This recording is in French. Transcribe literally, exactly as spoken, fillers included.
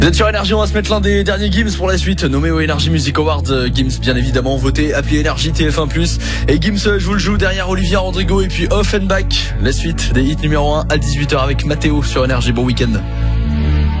Vous êtes sur Énergie, on va se mettre l'un des derniers Gims pour la suite, nommé au Energy Music Awards. Gims, bien évidemment, voté, appli Énergie T F un plus. Et Gims, je vous le joue derrière Olivia Rodrigo et puis Offenbach. La suite des hits numéro un à dix-huit heures avec Mathéo sur Énergie. Bon week-end.